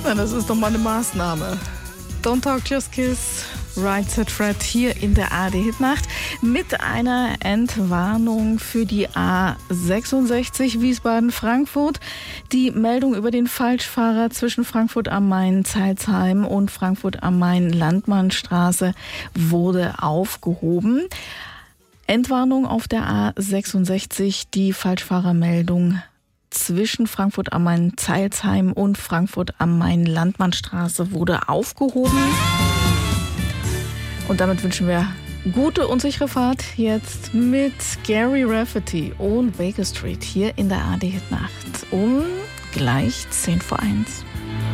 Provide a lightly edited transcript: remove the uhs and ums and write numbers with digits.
Na, das ist doch mal eine Maßnahme. Don't Talk, Just Kiss, Right Said Fred hier in der ARD-Hitnacht mit einer Entwarnung für die A66 Wiesbaden-Frankfurt. Die Meldung über den Falschfahrer zwischen Frankfurt am Main-Zeilsheim und Frankfurt am Main-Landmannstraße wurde aufgehoben. Entwarnung auf der A66, die Falschfahrermeldung zwischen Frankfurt am Main-Zeilsheim und Frankfurt am Main-Landmannstraße wurde aufgehoben. Und damit wünschen wir gute und sichere Fahrt jetzt mit Gary Rafferty und Baker Street hier in der ARD-Hitnacht um gleich 10 vor 1.